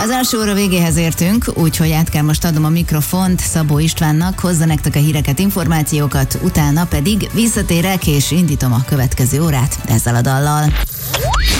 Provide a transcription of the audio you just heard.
Az első óra végéhez értünk, úgyhogy át kell most adnom a mikrofont Szabó Istvánnak, hozza nektek a híreket, információkat, utána pedig visszatérek és indítom a következő órát ezzel a dallal.